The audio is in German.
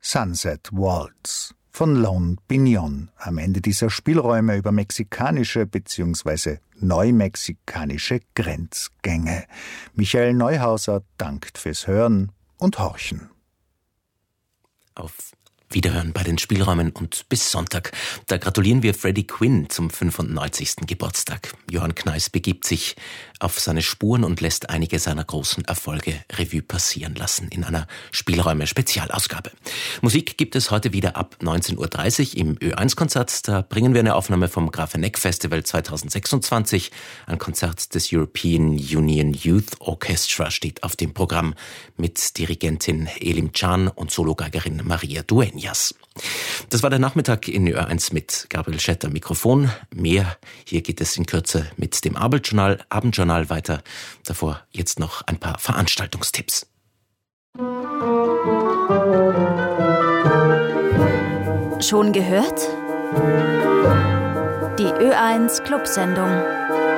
Sunset Waltz von Lone Pinion am Ende dieser Spielräume über mexikanische bzw. neumexikanische Grenzgänge. Michael Neuhauser dankt fürs Hören und Horchen. Auf Wiederhören bei den Spielräumen und bis Sonntag. Da gratulieren wir Freddie Quinn zum 95. Geburtstag. Johann Kneiss begibt sich auf seine Spuren und lässt einige seiner großen Erfolge Revue passieren lassen in einer Spielräume-Spezialausgabe. Musik gibt es heute wieder ab 19.30 Uhr im Ö1-Konzert. Da bringen wir eine Aufnahme vom Grafeneck Festival 2026. Ein Konzert des European Union Youth Orchestra steht auf dem Programm mit Dirigentin Elim Can und Sologeigerin Maria Dueñas. Das war der Nachmittag in Ö1 mit Gabriel Schetter Mikrofon. Mehr hier geht es in Kürze mit dem Abendjournal weiter. Davor jetzt noch ein paar Veranstaltungstipps. Schon gehört? Die Ö1 Clubsendung.